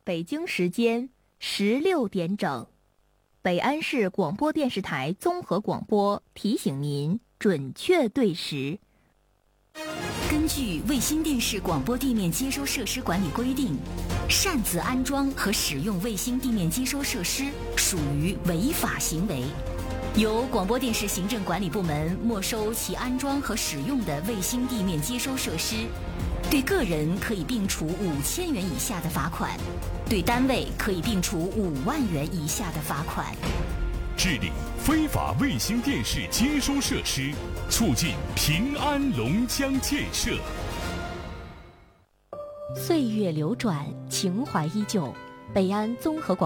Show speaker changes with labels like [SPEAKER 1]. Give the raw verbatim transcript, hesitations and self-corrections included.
[SPEAKER 1] 北京时间十六点整，北安市广播电视台综合广播提醒您准确对时。
[SPEAKER 2] 根据卫星电视广播地面接收设施管理规定，擅自安装和使用卫星地面接收设施属于违法行为，由广播电视行政管理部门没收其安装和使用的卫星地面接收设施，对个人可以并处五千元以下的罚款，对单位可以并处五万元以下的罚款。
[SPEAKER 3] 治理非法卫星电视接收设施，促进平安龙江建设。
[SPEAKER 1] 岁月流转，情怀依旧。北安综合广